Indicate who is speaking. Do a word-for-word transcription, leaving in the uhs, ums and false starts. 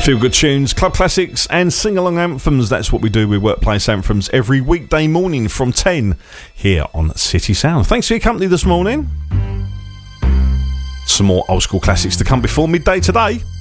Speaker 1: Feel good tunes, club classics and sing-along anthems. That's what we do with Workplace Anthems every weekday morning from ten here on City Sound. Thanks for your company this morning. Some more old school classics to come before midday today.